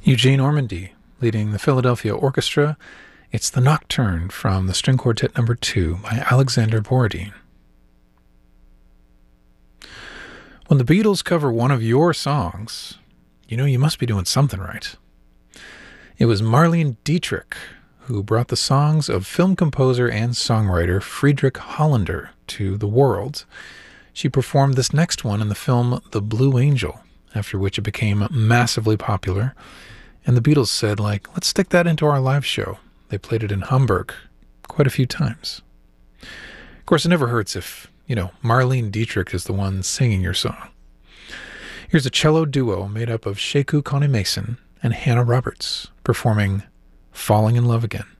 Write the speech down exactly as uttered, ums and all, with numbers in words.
Eugene Ormandy leading the Philadelphia Orchestra. It's the Nocturne from the String Quartet Number two by Alexander Borodin. When the Beatles cover one of your songs, you know you must be doing something right. It was Marlene Dietrich who brought the songs of film composer and songwriter Friedrich Hollander to the world. She performed this next one in the film The Blue Angel, after which it became massively popular. And the Beatles said, like, let's stick that into our live show. They played it in Hamburg quite a few times. Of course, it never hurts if, you know, Marlene Dietrich is the one singing your song. Here's a cello duo made up of Sheku Connie Mason and Hannah Roberts performing Falling in Love Again.